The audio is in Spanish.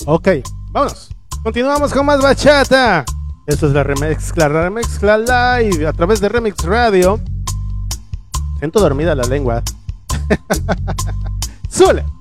Ok, vámonos. Continuamos con más bachata. Esto es la remezcla live a través de Remix Radio. Siento dormida la lengua. ¡Súbele!